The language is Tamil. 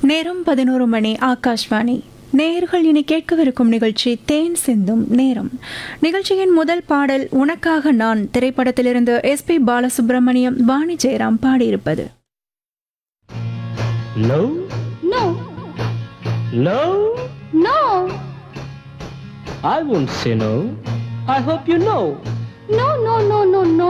நேரம் 11 மணி. ஆகாஷ்வாணி. நேயர்கள் இனி கேட்கவிருக்கும் நிகழ்ச்சி தேன் சிந்தும் நேரம். நிகழ்ச்சியின் முதல் பாடல் உனக்காக நான் திரைப்படத்திலிருந்து SP Balasubramaniam, Vani Jayaram பாடியிருப்பது. No, No, no, no, I won't say no. I hope you know. no, no, no, no, no.